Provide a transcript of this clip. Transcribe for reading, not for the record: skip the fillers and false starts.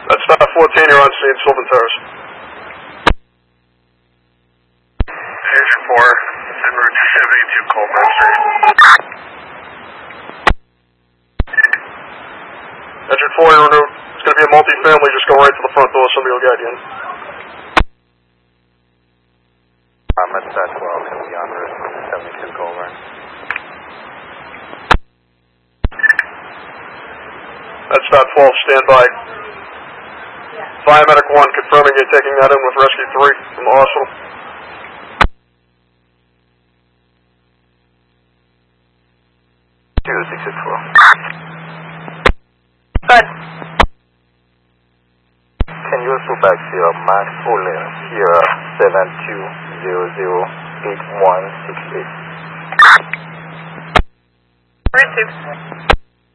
That's not 14, you're on scene, Sylvan Terrace. Agent 4, it's en route to 72 Colburn Street. Engine 4, you're en route. It's going to be a multi-family, just go right to the front door, somebody will guide you in. I'm at that 12, going to be on route to 72 Colburn. That's not 12, stand by. Fire Medic 1, confirming you're taking that in with Rescue 3 from the hospital. Good. Can you also back Sierra Max Olin, Sierra 72008168? Received.